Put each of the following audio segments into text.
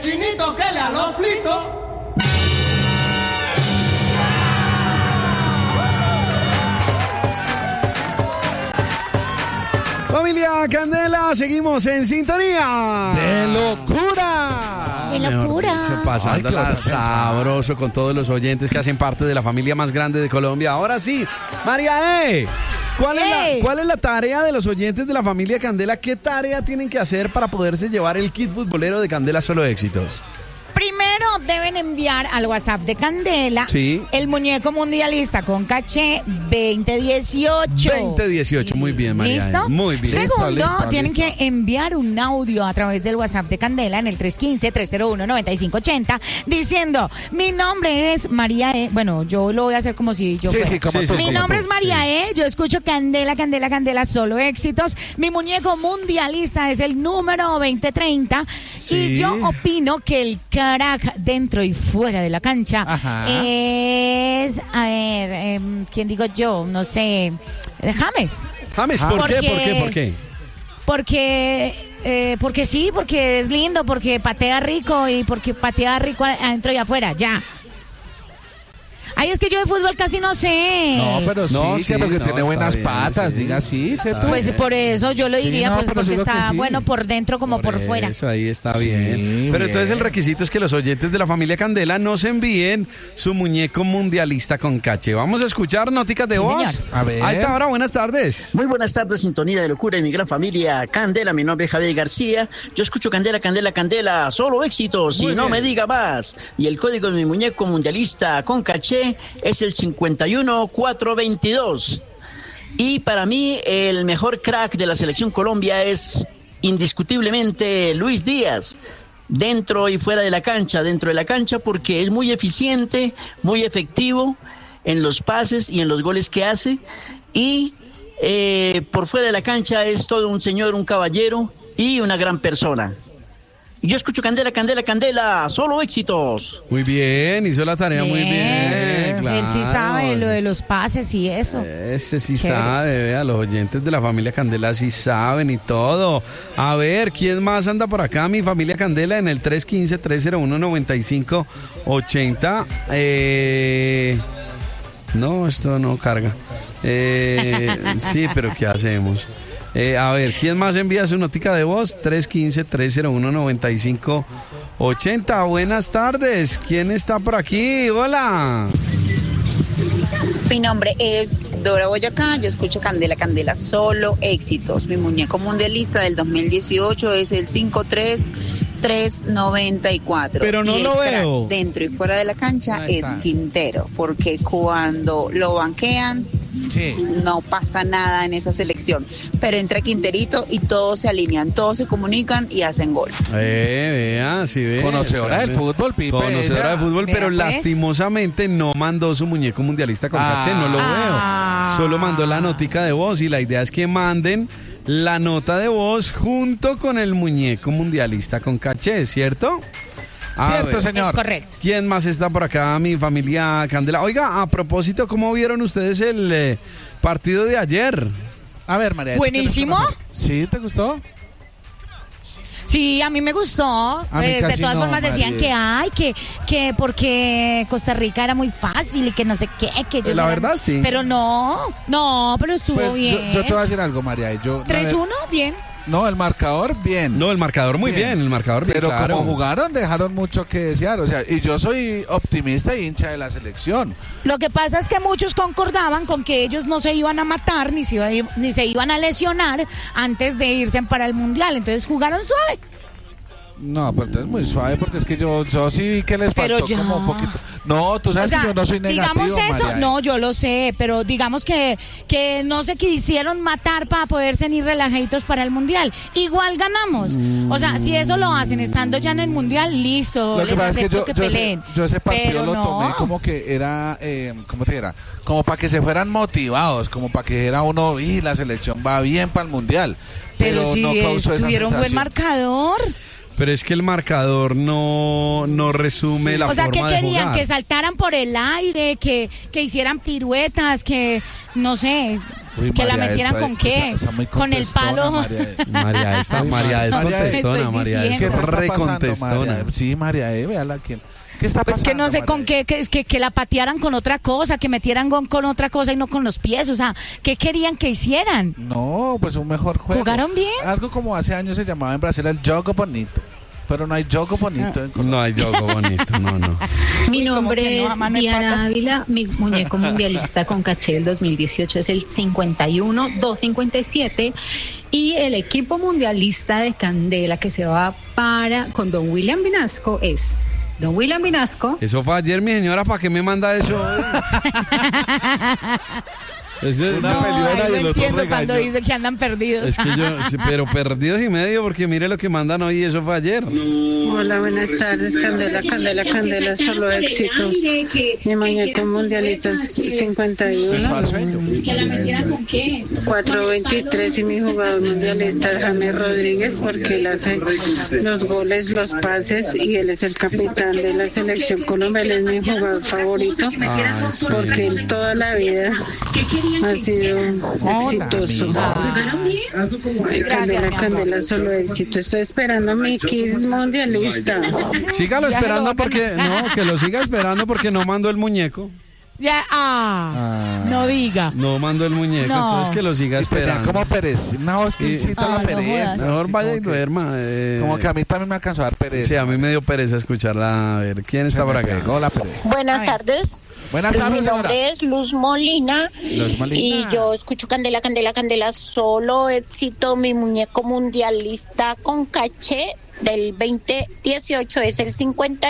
chinito que le aló flito. Familia Candela, seguimos en sintonía. ¡De locura! ¡De locura! Pasándola sabroso con todos los oyentes que hacen parte de la familia más grande de Colombia. Ahora sí, María ¿cuál es la tarea de los oyentes de la familia Candela? ¿Qué tarea tienen que hacer para poderse llevar el kit futbolero de Candela Solo Éxitos? Primero deben enviar al WhatsApp de Candela el muñeco mundialista con caché 2018. 2018, muy bien, María. ¿Listo? Muy bien. Segundo, tienen que enviar un audio a través del WhatsApp de Candela en el 315-301-9580 diciendo, mi nombre es María E. Bueno, yo lo voy a hacer como si yo fuera. Mi nombre es María E. Yo escucho Candela, Candela, Candela, Solo Éxitos. Mi muñeco mundialista es el número 2030 y yo opino que el crack dentro y fuera de la cancha es, a ver, ¿quién digo yo? No sé, James. James, ¿por qué? Porque sí, porque es lindo, porque patea rico y porque patea rico adentro y afuera, ya. Ay, es que yo de fútbol casi no sé. No, pero sí, porque tiene buenas patas, diga así. Pues por eso yo lo diría, pues porque está bueno por dentro como por fuera. Eso ahí está bien. Pero entonces el requisito es que los oyentes de la familia Candela nos envíen su muñeco mundialista con caché. Vamos a escuchar noticas de voz. Señor. A ver. A esta hora, buenas tardes. Muy buenas tardes, sintonía de locura y mi gran familia Candela. Mi nombre es Javier García. Yo escucho Candela, Candela, Candela, Solo Éxitos y no me diga más. Y el código de mi muñeco mundialista con caché es el 51422. Y para mí el mejor crack de la selección Colombia es indiscutiblemente Luis Díaz, dentro y fuera de la cancha. Dentro de la cancha porque es muy eficiente, muy efectivo en los pases y en los goles que hace, y por fuera de la cancha es todo un señor, un caballero y una gran persona. Yo escucho Candela, Candela, Candela, Solo Éxitos. Muy bien, hizo la tarea muy bien. Claro. Él sí sabe lo de los pases y eso. Ese sí sabe, vea, los oyentes de la familia Candela sí saben y todo. A ver, ¿quién más anda por acá? Mi familia Candela en el 315-301-9580. No, esto no carga. Sí, pero ¿qué hacemos? A ver, ¿quién más envía su notica de voz? 315-301-9580. Buenas tardes. ¿Quién está por aquí? Hola. Mi nombre es Dora Boyacá. Yo escucho Candela, Candela, Solo Éxitos. Mi muñeco mundialista del 2018 es el 53394. Pero no lo veo. Dentro y fuera de la cancha es Quintero, porque cuando lo banquean, no pasa nada en esa selección, pero entra Quinterito y todos se alinean, todos se comunican y hacen gol. Vea, sí ve. Conocedora del fútbol, Pipe. Conocedora del fútbol, pero pues lastimosamente no mandó su muñeco mundialista con caché, no lo veo. Solo mandó la notica de voz y la idea es que manden la nota de voz junto con el muñeco mundialista con caché, ¿cierto? Cierto, señor. Es correcto. ¿Quién más está por acá? Mi familia Candela. Oiga, a propósito, ¿cómo vieron ustedes el partido de ayer? A ver, María. Buenísimo. ¿Sí? ¿Te gustó? Sí, a mí me gustó. De todas formas decían que porque Costa Rica era muy fácil y que no sé qué, que ellos verdad sí. Pero pero estuvo bien. Yo te voy a decir algo, María. 3-1, bien. No, el marcador, bien. No, el marcador muy bien, el marcador bien, pero claro. como jugaron, dejaron mucho que desear. O sea, y yo soy optimista y hincha de la selección. Lo que pasa es que muchos concordaban con que ellos no se iban a matar ni se iban a lesionar antes de irse para el Mundial. Entonces jugaron suave. No, pero entonces muy suave porque es que yo sí vi que les faltó como un poquito. No, tú sabes que yo no soy negativo, digamos eso, María. no, yo lo sé, pero digamos que no se quisieron matar para poderse ir relajaditos para el Mundial. Igual ganamos. O sea, si eso lo hacen estando ya en el Mundial, listo, les acepto que peleen. Yo ese partido pero lo tomé como que era, ¿cómo te dirá? Como para que se fueran motivados, como para que era uno, y la selección va bien para el Mundial. Pero si no causó esa tuvieron buen sensación. marcador. Pero es que el marcador no resume la forma de jugar. O sea, ¿qué querían? Que saltaran por el aire, que hicieran piruetas, que no sé. Uy, que María, la metieran con qué, está con el palo. María es contestona, María es re contestona. Sí, María, véala quién. ¿Qué está pasando? Pues que no sé con qué, que la patearan con otra cosa, que metieran con otra cosa y no con los pies. O sea, ¿qué querían que hicieran? No, pues un mejor juego. ¿Jugaron bien? Algo como hace años se llamaba en Brasil el jogo bonito. Pero no hay jogo bonito. No hay jogo bonito, no. Mi nombre es Diana Ávila, mi muñeco mundialista con caché del 2018 es el 51-257 y el equipo mundialista de Candela que se va con Don William Vinasco es Don William Vinasco. Eso fue ayer, mi señora, ¿para qué me manda eso? Eso es una peleona y el otro entiendo cuando dice que andan perdidos. Es que pero perdidos y medio, porque mire lo que mandan hoy, eso fue ayer. Hola, buenas tardes, Candela, solo éxitos. Mi muñeco mundialista es 51. 423 y mi jugador mundialista es James Rodríguez, porque él hace los goles, los pases y él es el capitán de la selección Colombia. Él es mi jugador favorito, porque él toda la vida ha sido exitoso. Candela, solo éxito. Estoy esperando a mi kit mundialista. Sígalo esperando porque que lo siga esperando porque no mando el muñeco. Ya, no diga. No mando el muñeco, entonces que lo siga esperando. Como pereza, una voz que incita la pereza. Mejor vaya y duerma. Como que a mí también me alcanzó a dar pereza. Sí, a mí me dio pereza escucharla. A ver, ¿quién está por acá? Buenas tardes. Buenas tardes, mi nombre es Luz Molina. Y yo escucho Candela, solo éxito. Mi muñeco mundialista con caché del 2018 es el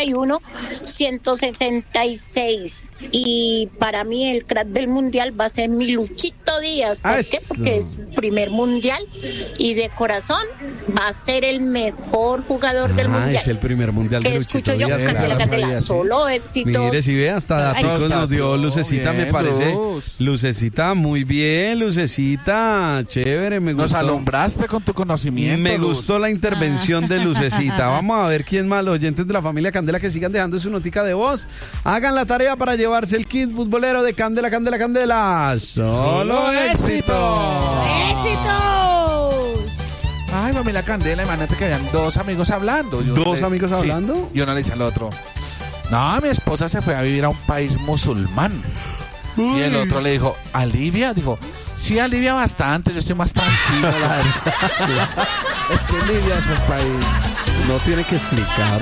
51-166 y para mí el crack del mundial va a ser mi Luchito Díaz. ¿Por qué? Porque es primer mundial y de corazón va a ser el mejor jugador del mundial. Es el primer mundial de Luchito Díaz. Escucho yo Candela, solo éxitos. Mire, si ve, hasta datos nos dio Lucecita, bien, me parece. Lucecita, muy bien, Lucecita, chévere, me gustó. Nos alumbraste con tu conocimiento. Me gustó la intervención de Lucecita. Vamos a ver quién más, los oyentes de la familia Candela que sigan dejando su notica de voz. Hagan la tarea para llevarse el kit futbolero de Candela. Solo éxito. ¡Éxito! Ay, familia Candela, imagínate que habían dos amigos hablando. ¿Dos amigos hablando? Sí, y uno le dice al otro, no, mi esposa se fue a vivir a un país musulmán. Y el otro le dijo, ¿alivia? Dijo, sí, alivia bastante, yo estoy más tranquilo, la verdad. Es que Libia es un país. No tiene que explicar.